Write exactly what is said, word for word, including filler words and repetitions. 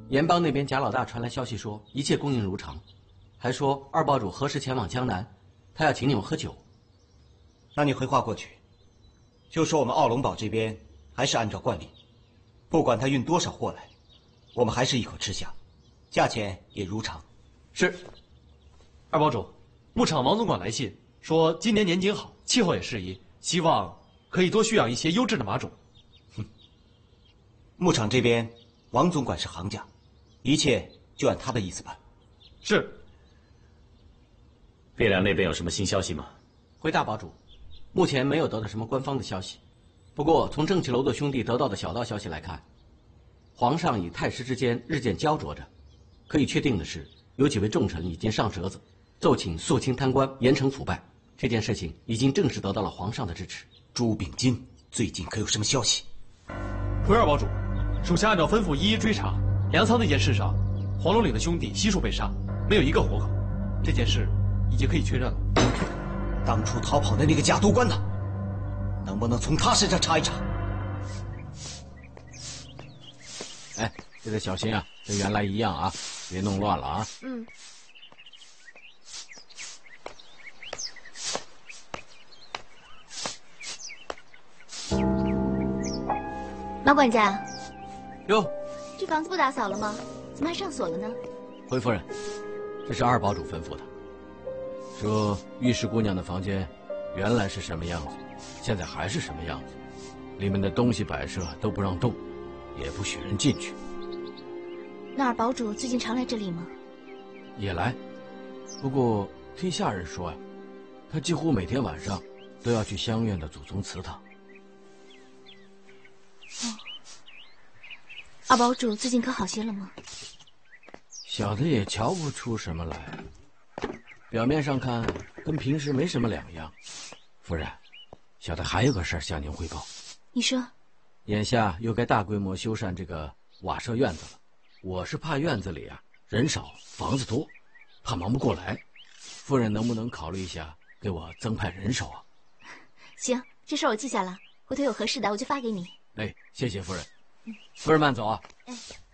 盐帮那边贾老大传来消息说一切供应如常，还说二堡主何时前往江南，他要请你们喝酒。 那你回话过去，就说我们奥龙堡这边还是按照惯例，不管他运多少货来，我们还是一口吃下，价钱也如常。 是。二堡主，牧场王总管来信说今年年景好，气候也适宜，希望可以多蓄养一些优质的马种。 哼，牧场这边王总管是行家，一切就按他的意思办。 是。 汴梁那边有什么新消息吗？ 回大堡主，目前没有得到什么官方的消息，不过从郑启楼的兄弟得到的小道消息来看，皇上与太师之间日渐焦灼着。可以确定的是，有几位重臣已经上折子，奏请肃清贪官，严惩腐败。这件事情已经正式得到了皇上的支持。 朱秉金最近可有什么消息？ 回二堡主，属下按照吩咐一一追查。粮仓那件事上，黄龙岭的兄弟悉数被杀，没有一个活口。这件事已经可以确认了。 当初逃跑的那个假督官呢？能不能从他身上查一查？ 哎，这得小心啊，跟原来一样啊，别弄乱了啊。 嗯。马管家。 哟。 这房子不打扫了吗？怎么还上锁了呢？ 回夫人，这是二堡主吩咐的，说御史姑娘的房间原来是什么样子，现在还是什么样子，里面的东西摆设都不让动，也不许人进去。 那二堡主最近常来这里吗？ 也来，不过听下人说呀、啊，他几乎每天晚上都要去乡院的祖宗祠堂。 哦，二堡主最近可好些了吗？ 小的也瞧不出什么来，表面上看跟平时没什么两样。夫人，小的还有个事儿向您汇报。 你说。 眼下又该大规模修缮这个瓦舍院子了，我是怕院子里啊人少房子多，怕忙不过来。夫人能不能考虑一下给我增派人手啊？ 行，这事儿我记下了，回头有合适的我就发给你。 哎，谢谢夫人。嗯、夫人慢走啊。 哎。